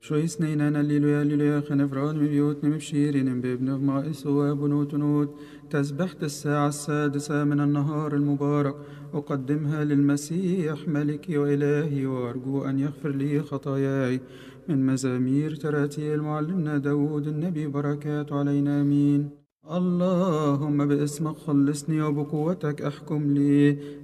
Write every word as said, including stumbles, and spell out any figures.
شوي سنينان الليلويا الليلويا خنفران مبيوت مبشيرين بابن مائس وابنوت نوت. تسبحت الساعة السادسة من النهار المبارك أقدمها للمسيح ملكي وإلهي، وأرجو أن يغفر لي خطاياي. من مزامير تراتيل معلمنا داود النبي، بركات علينا آمين. اللهم باسمك خلصني وبقوتك احكم لي،